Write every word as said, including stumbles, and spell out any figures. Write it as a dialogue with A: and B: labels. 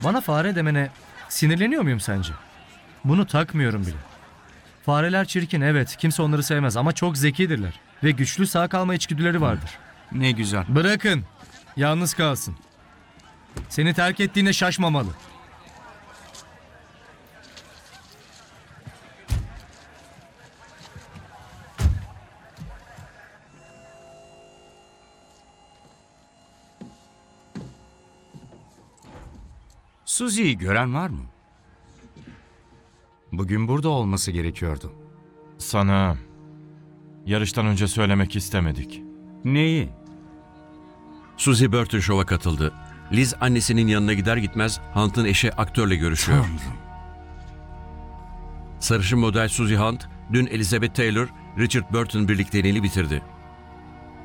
A: Bana fare demene sinirleniyor muyum sence? Bunu takmıyorum bile. Fareler çirkin, evet, kimse onları sevmez ama çok zekidirler. Ve güçlü sağ kalma içgüdüleri vardır.
B: Ne güzel.
A: Bırakın, yalnız kalsın. Seni terk ettiğinde şaşmamalı.
B: Susie'yi gören var mı? Bugün burada olması gerekiyordu.
C: Sana yarıştan önce söylemek istemedik.
B: Neyi?
D: Susie Burton şova katıldı. Liz annesinin yanına gider gitmez Hunt'ın eşi aktörle görüşüyor. Sarışın model Susie Hunt, dün Elizabeth Taylor, Richard Burton birlikteliğini bitirdi.